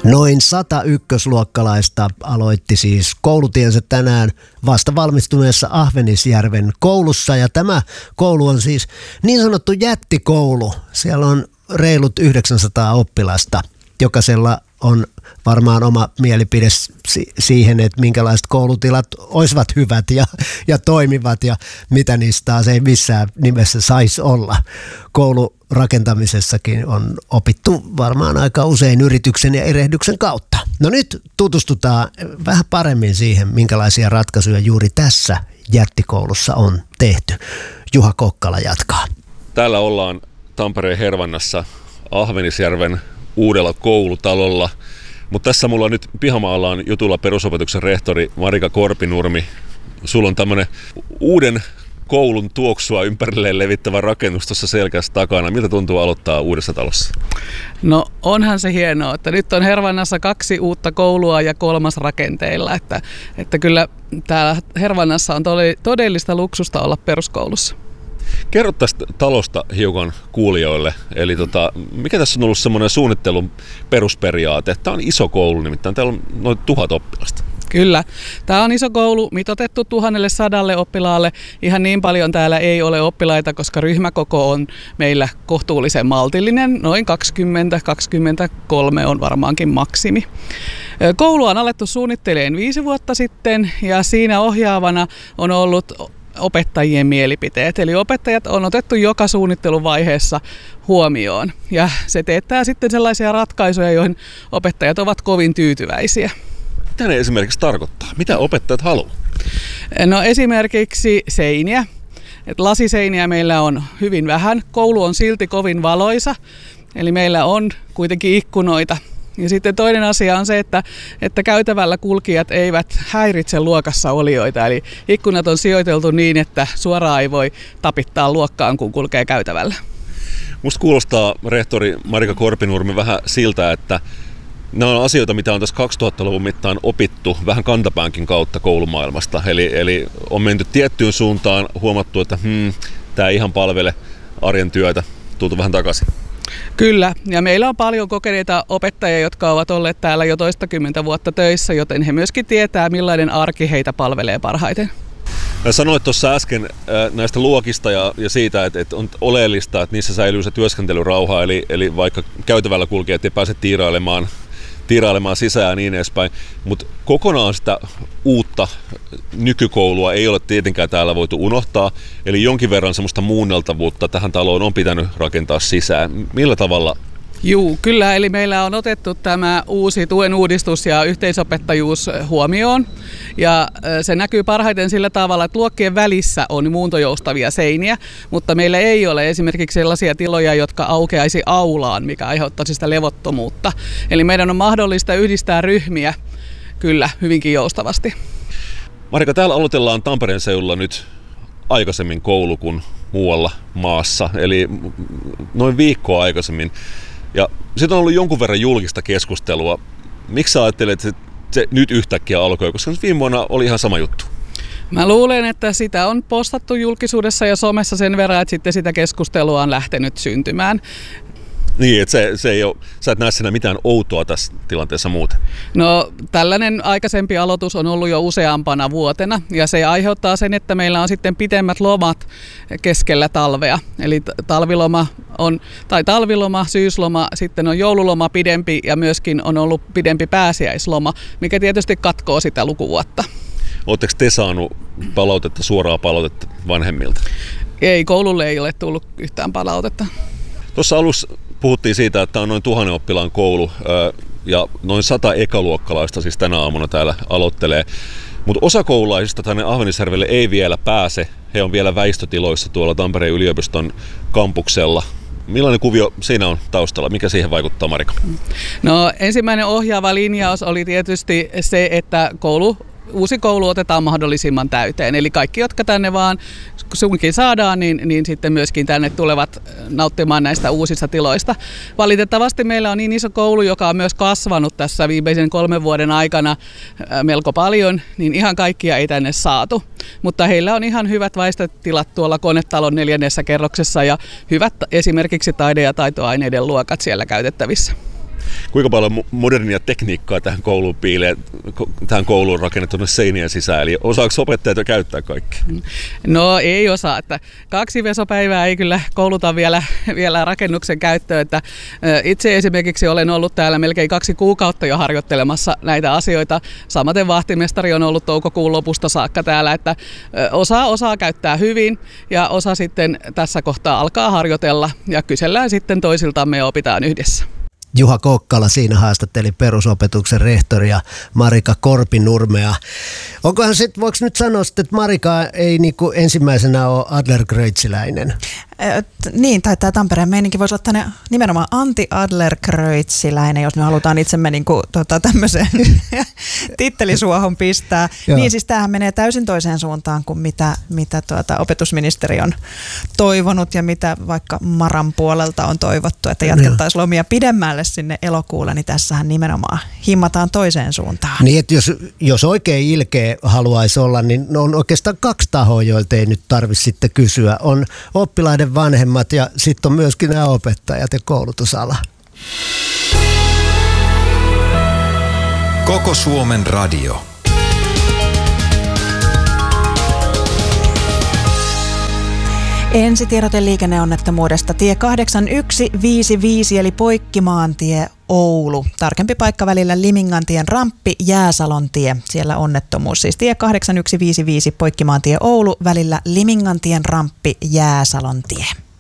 Noin 100 ykkösluokkalaista aloitti siis koulutiensä tänään vasta valmistuneessa Ahvenisjärven koulussa. Ja tämä koulu on siis niin sanottu jättikoulu. Siellä on reilut 900 oppilasta. Jokaisella on varmaan oma mielipide siihen, että minkälaiset koulutilat olisivat hyvät ja toimivat ja mitä niistä taas ei missään nimessä saisi olla. Koulurakentamisessakin on opittu varmaan aika usein yrityksen ja erehdyksen kautta. No nyt tutustutaan vähän paremmin siihen, minkälaisia ratkaisuja juuri tässä jättikoulussa on tehty. Juha Kokkala jatkaa. Täällä ollaan Tampereen Hervannassa Ahvenisjärven uudella koulutalolla. Mutta tässä mulla nyt pihamaalla on jutulla perusopetuksen rehtori Marika Korpinurmi. Sulla on tämmöinen uuden koulun tuoksua ympärilleen levittävä rakennus tuossa selkeässä takana. Miltä tuntuu aloittaa uudessa talossa? No onhan se hienoa, että nyt on Hervannassa 2 uutta koulua ja 3. rakenteilla. Että kyllä täällä Hervannassa on todellista luksusta olla peruskoulussa. Kerro tästä talosta hiukan kuulijoille. Eli mikä tässä on ollut semmoinen suunnittelun perusperiaate? Tämä on iso koulu, nimittäin täällä on noin 1000 oppilasta. Kyllä. Tämä on iso koulu, mitoitettu 1100 oppilaalle. Ihan niin paljon täällä ei ole oppilaita, koska ryhmäkoko on meillä kohtuullisen maltillinen. Noin 20-23 on varmaankin maksimi. Koulu on alettu suunnittelemaan 5 vuotta sitten ja siinä ohjaavana on ollut opettajien mielipiteet. Eli opettajat on otettu joka suunnitteluvaiheessa huomioon. Ja se teettää sitten sellaisia ratkaisuja, joihin opettajat ovat kovin tyytyväisiä. Mitä ne esimerkiksi tarkoittaa? Mitä opettajat haluavat? No esimerkiksi seiniä. Lasiseiniä meillä on hyvin vähän. Koulu on silti kovin valoisa. Eli meillä on kuitenkin ikkunoita. Ja sitten toinen asia on se, että käytävällä kulkijat eivät häiritse luokassa olijoita. Eli ikkunat on sijoiteltu niin, että suoraan ei voi tapittaa luokkaan, kun kulkee käytävällä. Musta kuulostaa, rehtori Marika Korpinurmi, vähän siltä, että nämä on asioita, mitä on tässä 2000-luvun mittaan opittu vähän kantapäänkin kautta koulumaailmasta. Eli on menty tiettyyn suuntaan, huomattu, että tämä ei ihan palvele arjen työtä, tultu vähän takaisin. Kyllä, ja meillä on paljon kokeneita opettajia, jotka ovat olleet täällä jo toistakymmentä vuotta töissä, joten he myöskin tietää, millainen arki heitä palvelee parhaiten. Sanoit tuossa äsken näistä luokista ja siitä, että on oleellista, että niissä säilyy se työskentelyrauha, eli vaikka käytävällä kulkijat ei pääse tiirailemaan sisään ja niin edespäin, mutta kokonaan sitä uutta nykykoulua ei ole tietenkään täällä voitu unohtaa, eli jonkin verran semmoista muunneltavuutta tähän taloon on pitänyt rakentaa sisään. Millä tavalla? Juu, kyllä, eli meillä on otettu tämä uusi tuen uudistus ja yhteisopettajuus huomioon, ja se näkyy parhaiten sillä tavalla, että luokkien välissä on muuntojoustavia seiniä, mutta meillä ei ole esimerkiksi sellaisia tiloja, jotka aukeaisi aulaan, mikä aiheuttaisi sitä levottomuutta. Eli meidän on mahdollista yhdistää ryhmiä kyllä hyvinkin joustavasti. Marika, täällä aloitellaan Tampereen seudulla nyt aikaisemmin koulu kuin muualla maassa, eli noin viikkoa aikaisemmin. Ja sitten on ollut jonkun verran julkista keskustelua. Miksi sä ajattelet, että se nyt yhtäkkiä alkoi, koska viime vuonna oli ihan sama juttu? Mä luulen, että sitä on postattu julkisuudessa ja somessa sen verran, että sitten sitä keskustelua on lähtenyt syntymään. Niin, että se ei ole, sä et näe siinä mitään outoa tässä tilanteessa muuten. No tällainen aikaisempi aloitus on ollut jo useampana vuotena ja se aiheuttaa sen, että meillä on sitten pitemmät lomat keskellä talvea. Eli talviloma, syysloma, sitten on joululoma pidempi ja myöskin on ollut pidempi pääsiäisloma, mikä tietysti katkoo sitä lukuvuotta. Oletteko te saanut suoraa palautetta vanhemmilta? Ei, koululle ei ole tullut yhtään palautetta. Tuossa alussa puhuttiin siitä, että on noin 1000 oppilaan koulu ja noin 100 ekaluokkalaista siis tänä aamuna täällä aloittelee. Mutta osa koululaisista tänne Ahvenisjärvelle ei vielä pääse. He on vielä väistötiloissa tuolla Tampereen yliopiston kampuksella. Millainen kuvio siinä on taustalla? Mikä siihen vaikuttaa, Marika? No ensimmäinen ohjaava linjaus oli tietysti se, että uusi koulu otetaan mahdollisimman täyteen. Eli kaikki, jotka tänne vaan sunkin saadaan, niin sitten myöskin tänne tulevat nauttimaan näistä uusista tiloista. Valitettavasti meillä on niin iso koulu, joka on myös kasvanut tässä viimeisen 3 vuoden aikana melko paljon, niin ihan kaikkia ei tänne saatu. Mutta heillä on ihan hyvät väistötilat tuolla Konetalon 4. kerroksessa ja hyvät esimerkiksi taide- ja taitoaineiden luokat siellä käytettävissä. kuinka paljon modernia tekniikkaa tähän kouluun piilee, tähän kouluun rakennettu seinien sisään, eli osaako opettajat jo käyttää kaikki? No ei osaa, että 2 vesopäivää ei kyllä kouluta vielä rakennuksen käyttöön, että itse esimerkiksi olen ollut täällä melkein 2 kuukautta jo harjoittelemassa näitä asioita, samaten vahtimestari on ollut toukokuun lopusta saakka täällä, että osaa käyttää hyvin ja osa sitten tässä kohtaa alkaa harjoitella ja kysellään sitten toisiltamme ja opitaan yhdessä. Juha Kokkala siinä haastatteli perusopetuksen rehtoria Marika Korpinurmea. Onkohan sitten, voiko nyt sanoa, että Marika ei niinku ensimmäisenä ole adlercreutziläinen? Niin, tai tämä Tampereen meininki voisi olla nimenomaan anti-adlercreutziläinen, jos me halutaan itsemme niinku, tämmöiseen tittelisuohon pistää. Joo. Niin siis tämähän menee täysin toiseen suuntaan kuin mitä opetusministeri on toivonut ja mitä vaikka Maran puolelta on toivottu, että jatkettaisiin lomia pidemmälle sinne elokuulle, niin tässähän nimenomaan himmataan toiseen suuntaan. Niin, että jos oikein ilkeä haluaisi olla, niin on oikeastaan 2 tahoa, joilta ei nyt tarvitse sitten kysyä. On oppilaiden vanhemmat ja sitten on myöskin nämä opettajat ja koulutusala. Koko Suomen radio. Ensitiedote liikenneonnettomuudesta tie 8155 eli Poikkimaantie Oulu. Tarkempi paikka välillä Limingantien ramppi Jääsalontie. Siellä onnettomuus. Siis tie 8155 Poikkimaantie Oulu välillä Limingantien ramppi Jääsalontie.